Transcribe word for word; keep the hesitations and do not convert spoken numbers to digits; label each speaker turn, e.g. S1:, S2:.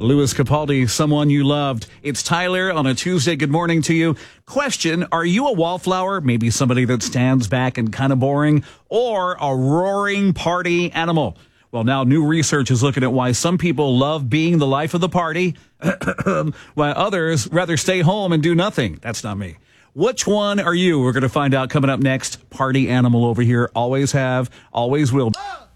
S1: Louis Capaldi, Someone You Loved. It's Tyler on a Tuesday. Good morning to you. Question, are you a wallflower? Maybe somebody that stands back and kind of boring, or a roaring party animal? Well, now new research is looking at why some people love being the life of the party, while others rather stay home and do nothing. That's not me. Which one are you? We're going to find out coming up next. Party animal over here. Always have, always will.